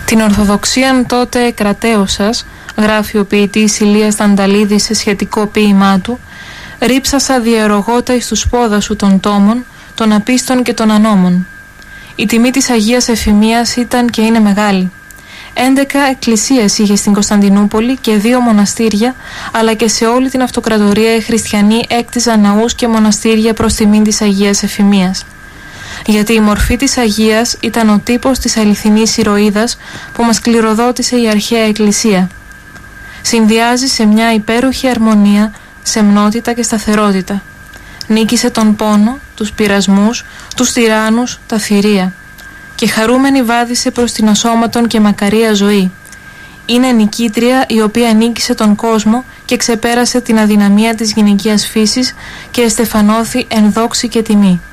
Την Ορθοδοξίαν τότε κρατέωσας, γράφει ο ποιητής Ηλίας Δανταλίδης σε σχετικό ποίημά του, ρίψασα διαιρωγότα εις τους πόδα σου των τόμων, των απίστων και των ανώμων. Η τιμή της Αγίας Εφημίας ήταν και είναι μεγάλη. 11 εκκλησίες είχε στην Κωνσταντινούπολη και 2 μοναστήρια, αλλά και σε όλη την αυτοκρατορία οι χριστιανοί έκτιζαν ναούς και μοναστήρια προς τιμήν της Αγίας Εφημίας. Γιατί η μορφή της Αγίας ήταν ο τύπος της αληθινής ηρωίδας που μας κληροδότησε η αρχαία Εκκλησία. Συνδυάζει σε μια υπέροχη αρμονία, σεμνότητα και σταθερότητα. Νίκησε τον πόνο, τους πειρασμούς, τους τυράννους, τα θηρία. Και χαρούμενη βάδισε προς την ασώματον και μακαρία ζωή. Είναι νικήτρια η οποία νίκησε τον κόσμο και ξεπέρασε την αδυναμία της γυναικείας φύσης και εστεφανώθη εν δόξη και τιμή.